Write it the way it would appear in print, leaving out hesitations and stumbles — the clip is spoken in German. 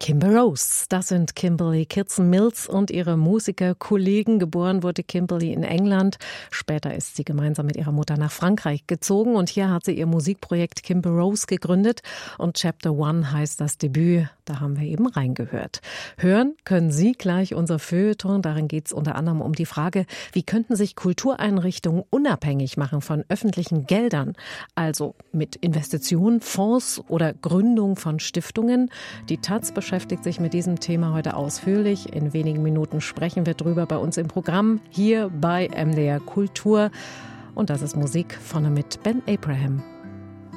Kimber Rose, das sind Kimberly Kitson-Mills und ihre Musikerkollegen. Geboren wurde Kimberly in England. Später ist sie gemeinsam mit ihrer Mutter nach Frankreich gezogen und hier hat sie ihr Musikprojekt Kimber Rose gegründet und Chapter One heißt das Debüt. Da haben wir eben reingehört. Hören können Sie gleich unser Feuilleton. Darin geht es unter anderem um die Frage, wie könnten sich Kultureinrichtungen unabhängig machen von öffentlichen Geldern? Also mit Investitionen, Fonds oder Gründung von Stiftungen. Die taz beschäftigt sich mit diesem Thema heute ausführlich. In wenigen Minuten sprechen wir drüber bei uns im Programm hier bei MDR Kultur. Und das ist Musik vorne mit Ben Abraham.